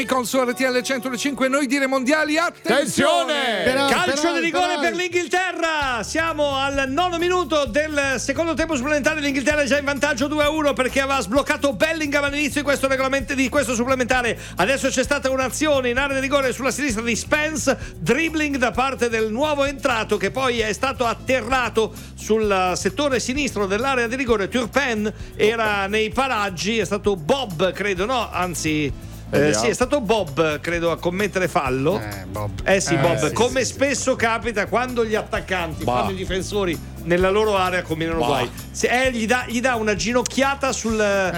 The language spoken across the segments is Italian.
Con su RTL 105 noi dire mondiali, attenzione! Calcio di rigore per l'Inghilterra. Siamo al 9 minuto del secondo tempo supplementare. L'Inghilterra è già in vantaggio 2-1 perché aveva sbloccato Bellingham all'inizio di questo regolamento, di questo supplementare. Adesso c'è stata un'azione in area di rigore sulla sinistra di Spence, dribbling da parte del nuovo entrato che poi è stato atterrato sul settore sinistro dell'area di rigore. Turpin era nei paraggi, è stato Bob, credo, no? Anzi sì, è stato Bob, credo, a commettere fallo. Bob. Bob. Come spesso capita quando gli attaccanti fanno i difensori nella loro area combinano guai. Gli dà una ginocchiata sul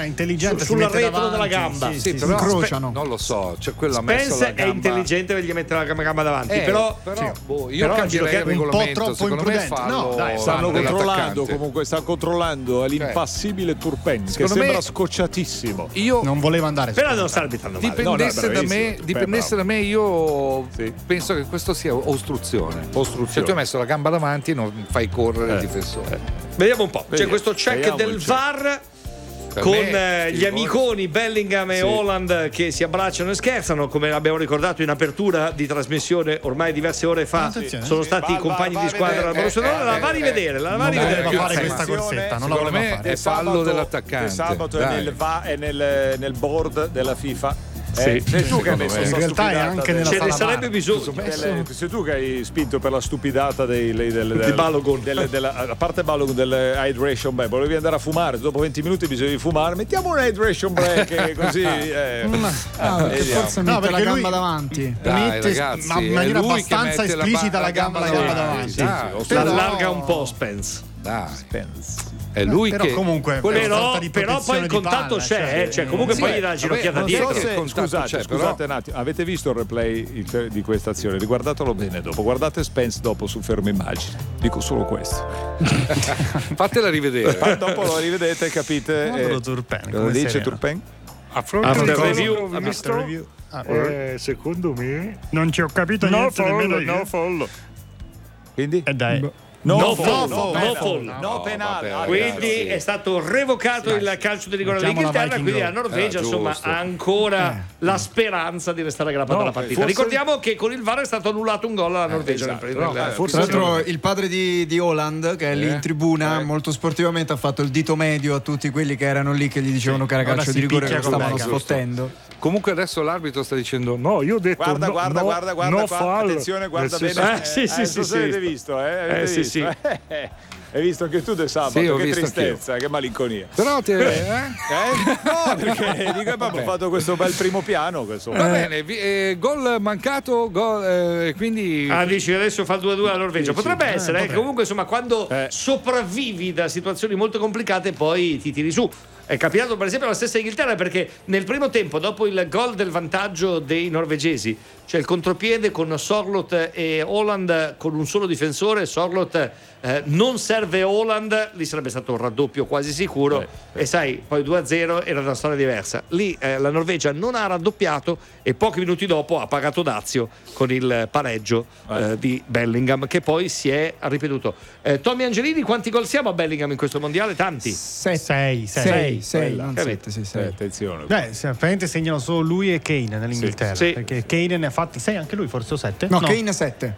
retro della gamba. Sì, però incrociano. Non lo so, cioè quello ha messo la gamba. È intelligente perché gli mette la gamba davanti. Io cambierei il regolamento. Un po' troppo imprudente. No, dai, stanno controllando. Comunque sta controllando l'impassibile Turpin, che sembra scocciatissimo. Io non volevo andare. Però non sta arbitrando male. Dipendesse da me, io penso che questo sia ostruzione. Cioè tu hai messo la gamba davanti e non fai correre il difensore. Vediamo un po'. C'è questo check del VAR con gli amiconi Bellingham e Haaland che si abbracciano e scherzano, come abbiamo ricordato in apertura di trasmissione ormai diverse ore fa. Sono stati i compagni di squadra della Borussia Dortmund. La va a rivedere, non doveva fare questa corsetta, non la voleva fare. È fallo dell'attaccante. Sabato è nel board della FIFA. Sei tu che hai messo in realtà è anche nella ce sala ne sarebbe bisogno. Sei tu che hai spinto per la stupidata di Balogun, a parte Balogun del hydration break. Volevi andare a fumare, dopo 20 minuti bisogna fumare, mettiamo un hydration break così forse mette la gamba davanti, ragazzi, ma in maniera abbastanza esplicita la gamba davanti. Allarga un po' Spence. È lui però che comunque però poi il contatto c'è, cioè comunque poi gli dà la ginocchiata dietro. Scusate un attimo, avete visto il replay di questa azione? Riguardatelo bene dopo, guardate Spence dopo su fermo immagine, dico solo questo. Fatela rivedere. Dopo lo rivedete e capite cosa dice Turpin. After review. Secondo me non ci ho capito niente nemmeno io. No fallo. Quindi? Dai. No penale. Quindi è stato revocato il calcio di rigore dell'Inghilterra, quindi la Norvegia insomma ha ancora la speranza di restare aggrappata alla partita. Ricordiamo che con il VAR è stato annullato un gol alla Norvegia. Tra l'altro il padre di Haaland, che è lì in tribuna molto sportivamente, ha fatto il dito medio a tutti quelli che erano lì che gli dicevano che era calcio di rigore, che lo stavano sfottendo. Comunque adesso l'arbitro sta dicendo no, io ho detto guarda no qua, attenzione, guarda bene. Sì. Avete visto, sì. Hai visto anche tu De Sabato? Sì, che tristezza, che malinconia. Però no, perché dico, abbiamo fatto questo bel primo piano. Va bene, gol mancato, quindi. Dici adesso fa il 2-2 la Norvegia. Potrebbe essere, comunque insomma, quando sopravvivi da situazioni molto complicate, poi ti tiri su. È capitato per esempio la stessa Inghilterra, perché nel primo tempo, dopo il gol del vantaggio dei norvegesi, c'è il contropiede con Sorloth e Haaland con un solo difensore. Sorloth non serve Haaland, lì sarebbe stato un raddoppio quasi sicuro, e sai, poi 2-0 era una storia diversa. Lì la Norvegia non ha raddoppiato e pochi minuti dopo ha pagato dazio con il pareggio di Bellingham, che poi si è ripetuto. Tommy Angelini, quanti gol siamo a Bellingham in questo mondiale? Tanti? 6, non 7, 6. Attenzione. Praticamente segnano solo lui e Kane nell'Inghilterra, perché Kane ne ha fatti 6, anche lui forse o 7? No, Kane 7.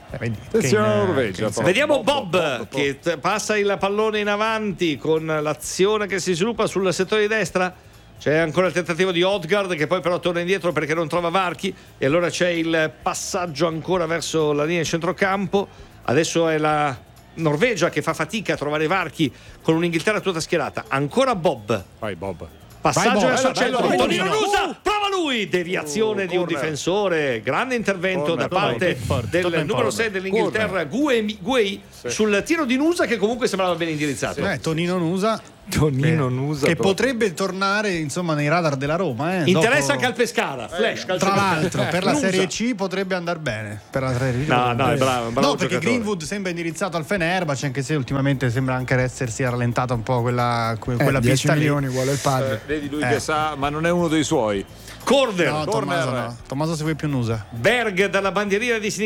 Vediamo Bob che passa il pallone in avanti con l'azione che si sviluppa sul settore di destra. C'è ancora il tentativo di Odegaard, che poi però torna indietro perché non trova varchi, e allora c'è il passaggio ancora verso la linea di centrocampo. Adesso è la Norvegia che fa fatica a trovare varchi con un'Inghilterra tutta schierata. Ancora Bob. Vai Bob. Passaggio verso il centro. Tonino Nusa, prova lui. Deviazione di un difensore. Grande intervento da parte del numero 6 dell'Inghilterra, Guei, sul tiro di Nusa, che comunque sembrava ben indirizzato. Tonino Nusa che potrebbe tornare insomma nei radar della Roma. Interessa anche al Pescara. Flash, tra l'altro per la Serie C potrebbe andare bene. Per la Serie C no, è bravo no, perché giocatore. Greenwood sembra indirizzato al Fenerbahce, anche se ultimamente sembra anche essersi rallentata un po' quella 10 milioni vuole il padre. Vedi lui che sa, ma non è uno dei suoi. Corner. No, Tommaso si vuoi più Nusa. Berg dalla bandierina di sinistra.